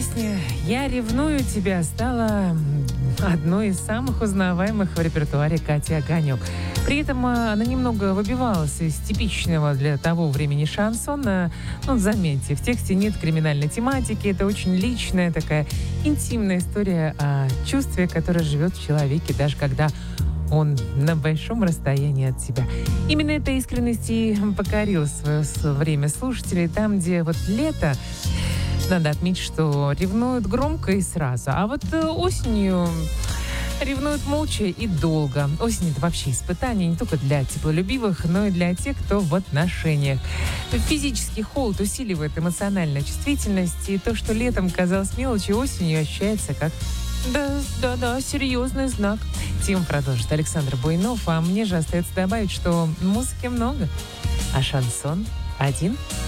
Песня «Я ревную тебя» стала одной из самых узнаваемых в репертуаре Кати Огонек. При этом она немного выбивалась из типичного для того времени шансона. Ну, заметьте, в тексте нет криминальной тематики. Это очень личная, такая интимная история о чувстве, которое живет в человеке, даже когда он на большом расстоянии от тебя. Именно эта искренность и покорила в свое время слушателей. Там, где вот лето, надо отметить, что ревнуют громко и сразу. А вот осенью ревнуют молча и долго. Осень — это вообще испытание не только для теплолюбивых, но и для тех, кто в отношениях. Физический холод усиливает эмоциональную чувствительность, и то, что летом казалось мелочью, осенью ощущается как да, серьезный знак. Тему продолжит Александр Буйнов, а мне же остается добавить, что музыки много, а шансон один.